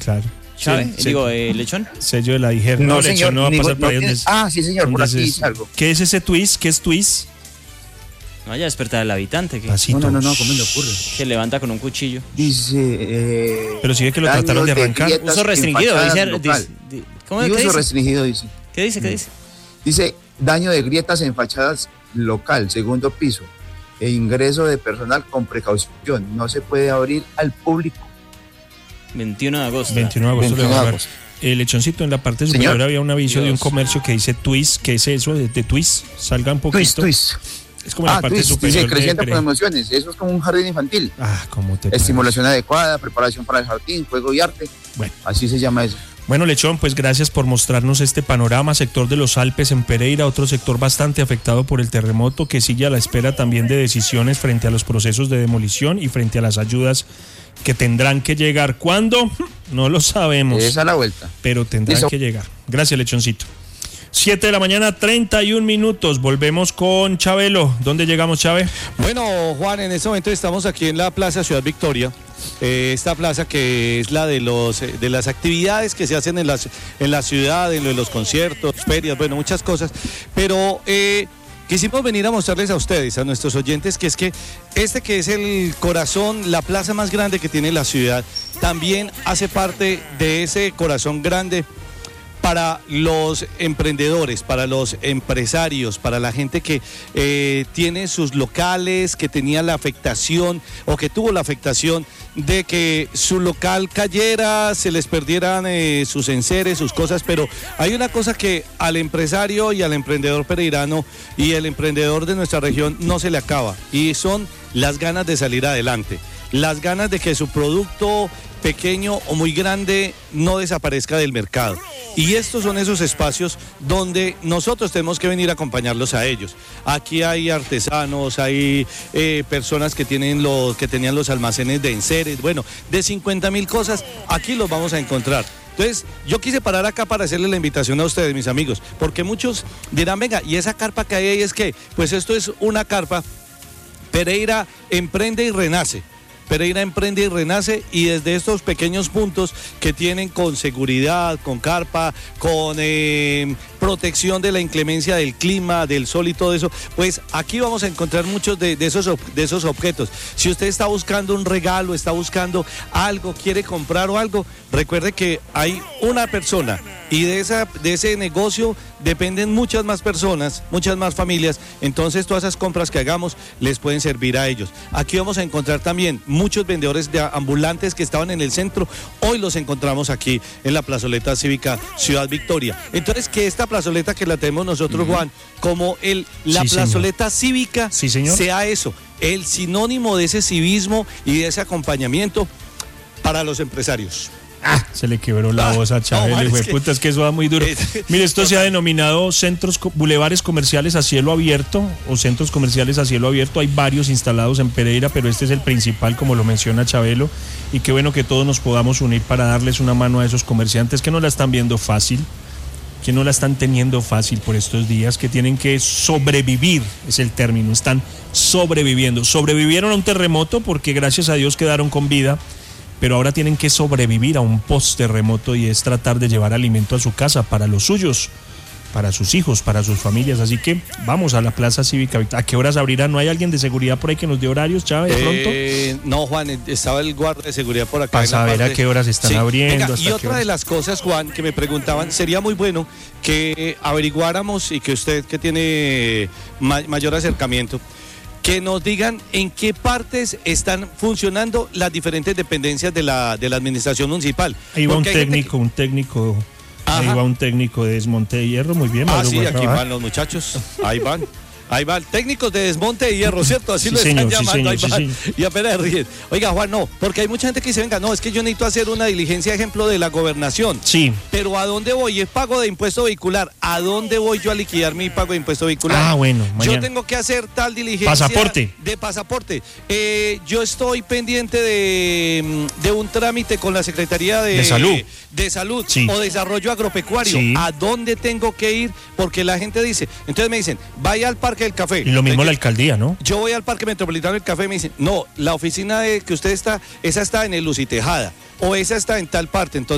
claro. ¿Chave? ¿Lechón? Sello de la DIGER. No, Lechón señor, no va a pasar por ahí. sí, señor, por aquí dice algo. ¿Qué es ese twist? ¿Qué es twist? No vaya a despertar al habitante. Que No, ¿cómo me ocurre? se levanta con un cuchillo. Dice... Pero sigue que lo trataron de arrancar. Uso restringido, ¿Cómo es? Uso restringido, dice. ¿Qué dice? Dice, daño de grietas en fachadas local, segundo piso, e ingreso de personal con precaución. No se puede abrir al público. 21 de agosto. 21 de agosto. El Lechoncito, en la parte superior había un aviso de un comercio que dice twist. ¿Qué es eso de twist? Salga un poquito. Twist. Es como la parte twist, superior. Dice, creciendo con emociones. Eso es como un jardín infantil. ¿Cómo te Estimulación adecuada, preparación para el jardín, juego y arte. Bueno. Así se llama eso. Bueno, Lechón, pues gracias por mostrarnos este panorama, sector de los Alpes en Pereira, otro sector bastante afectado por el terremoto que sigue a la espera también de decisiones frente a los procesos de demolición y frente a las ayudas que tendrán que llegar. ¿Cuándo? No lo sabemos. Es a la vuelta. Pero tendrán que llegar. Gracias, Lechoncito. 7 de la mañana, 31 minutos. Volvemos con Chabelo. ¿Dónde llegamos, Chave? Bueno, Juan, en este momento estamos aquí en la Plaza Ciudad Victoria. Esta plaza que es la de las actividades que se hacen en la ciudad, en lo de los conciertos, ferias, bueno, muchas cosas. Pero quisimos venir a mostrarles a ustedes, a nuestros oyentes, que es que que es el corazón, la plaza más grande que tiene la ciudad, también hace parte de ese corazón grande para los emprendedores, para los empresarios, para la gente que tiene sus locales, que tenía la afectación o que tuvo la afectación de que su local cayera, se les perdieran sus enseres, sus cosas, pero hay una cosa que al empresario y al emprendedor pereirano y el emprendedor de nuestra región no se le acaba, y son las ganas de salir adelante, las ganas de que su producto pequeño o muy grande no desaparezca del mercado. Y estos son esos espacios donde nosotros tenemos que venir a acompañarlos a ellos. Aquí hay artesanos, hay personas que tenían los almacenes de enseres, bueno, de 50,000 cosas, aquí los vamos a encontrar. Entonces, yo quise parar acá para hacerle la invitación a ustedes, mis amigos, porque muchos dirán, venga, ¿y esa carpa que hay ahí es qué? Pues esto es una carpa, Pereira Emprende y Renace. Pereira Emprende y Renace, y desde estos pequeños puntos que tienen con seguridad, con carpa, con protección de la inclemencia del clima, del sol y todo eso, pues aquí vamos a encontrar muchos de esos objetos. Si usted está buscando un regalo, está buscando algo, quiere comprar o algo, recuerde que hay una persona y de ese negocio dependen muchas más personas, muchas más familias, entonces todas esas compras que hagamos les pueden servir a ellos. Aquí vamos a encontrar también muchos vendedores de ambulantes que estaban en el centro, hoy los encontramos aquí en la plazoleta cívica Ciudad Victoria. Entonces, que esta plazoleta que la tenemos nosotros, Juan, como la plazoleta cívica, sea eso, el sinónimo de ese civismo y de ese acompañamiento para los empresarios. Se le quebró la voz a Chabelo, es que eso va muy duro. Mire, esto se ha denominado bulevares comerciales a cielo abierto o centros comerciales a cielo abierto. Hay varios instalados en Pereira, pero este es el principal, como lo menciona Chabelo, y qué bueno que todos nos podamos unir para darles una mano a esos comerciantes que no la están viendo fácil, que no la están teniendo fácil por estos días, que tienen que sobrevivir, es el término, están sobreviviendo. Sobrevivieron a un terremoto porque gracias a Dios quedaron con vida, pero ahora tienen que sobrevivir a un post-terremoto y es tratar de llevar alimento a su casa para los suyos, para sus hijos, para sus familias. Así que vamos a la Plaza Cívica. ¿A qué horas abrirá? ¿No hay alguien de seguridad por ahí que nos dé horarios, Chávez, de pronto? No, Juan, estaba el guardia de seguridad por acá. Para saber a qué horas están abriendo. Venga, y otra de las cosas, Juan, que me preguntaban, sería muy bueno que averiguáramos y que usted, que tiene mayor acercamiento, que nos digan en qué partes están funcionando las diferentes dependencias de la administración municipal. Ahí va un técnico. Ahí va un técnico de desmonte de hierro, muy bien. Sí, aquí van los muchachos, ahí van, técnicos de desmonte de hierro, ¿cierto? Así lo están llamando, ahí van, y apenas ríen. Oiga, Juan, no, porque hay mucha gente que dice, venga, no, es que yo necesito hacer una diligencia, ejemplo, de la gobernación. Sí. Pero ¿a dónde voy? Es pago de impuesto vehicular. ¿A dónde voy yo a liquidar mi pago de impuesto vehicular? Bueno, mañana. Yo tengo que hacer tal diligencia. Pasaporte. De pasaporte. Yo estoy pendiente de un trámite con la Secretaría de Salud. De Salud, sí. O Desarrollo Agropecuario. Sí. ¿A dónde tengo que ir? Porque la gente dice, entonces me dicen, vaya al Parque del Café. Y lo mismo la alcaldía, ¿no? Yo voy al Parque Metropolitano del Café y me dicen, no, la oficina de que usted está, esa está en el Lucitejada, o esa está en tal parte. Entonces